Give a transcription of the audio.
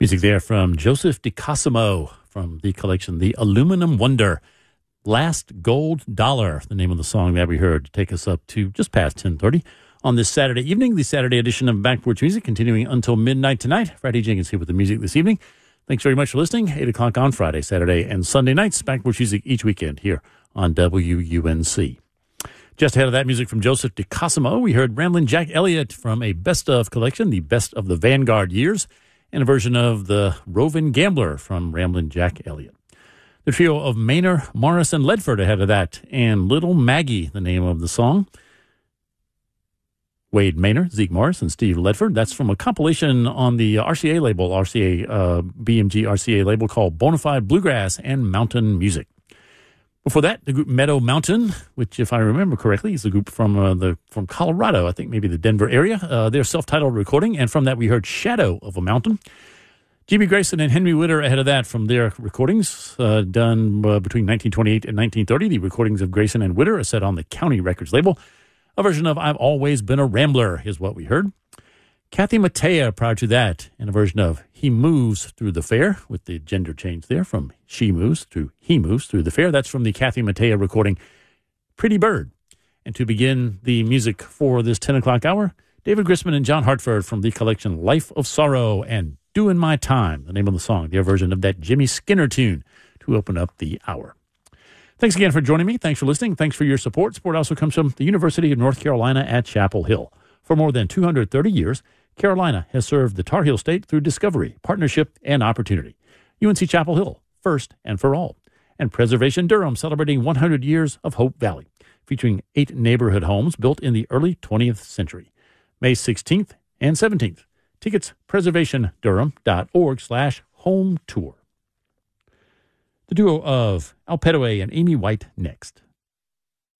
Music there from Joseph DeCosimo from the collection The Aluminum Wonder. Last Gold Dollar, the name of the song that we heard, to take us up to just past 10:30 on this Saturday evening, the Saturday edition of Back Porch Music, continuing until midnight tonight. Friday Jenkins here with the music this evening. Thanks very much for listening. 8 o'clock on Friday, Saturday, and Sunday nights. Back Porch Music each weekend here on WUNC. Just ahead of that music from Joseph DeCosimo, we heard Ramblin' Jack Elliott from a Best Of collection, the Best of the Vanguard Years, and a version of the Rovin' Gambler from Ramblin' Jack Elliott. The trio of Maynard, Morris, and Ledford ahead of that, and Little Maggie, the name of the song. Wade Maynard, Zeke Morris, and Steve Ledford. That's from a compilation on the RCA label, BMG RCA label called Bonafide Bluegrass and Mountain Music. Before that, the group Meadow Mountain, which, if I remember correctly, is the group from Colorado, I think maybe the Denver area. Their self-titled recording, and from that we heard Shadow of a Mountain. G.B. Grayson and Henry Witter ahead of that from their recordings done between 1928 and 1930. The recordings of Grayson and Witter are set on the County Records label. A version of I've Always Been a Rambler is what we heard. Kathy Mattea prior to that, and a version of He Moves Through the Fair, with the gender change there from She Moves to He Moves Through the Fair. That's from the Kathy Mattea recording Pretty Bird. And to begin the music for this 10 o'clock hour, David Grisman and John Hartford from the collection Life of Sorrow and Doing My Time, the name of the song, their version of that Jimmy Skinner tune to open up the hour. Thanks again for joining me. Thanks for listening. Thanks for your support. Support also comes from the University of North Carolina at Chapel Hill. For more than 230 years, Carolina has served the Tar Heel State through discovery, partnership, and opportunity. UNC Chapel Hill, first and for all. And Preservation Durham, celebrating 100 years of Hope Valley, featuring 8 neighborhood homes built in the early 20th century. May 16th and 17th. Tickets, preservationdurham.org/home tour. The duo of Al Petaway and Amy White next.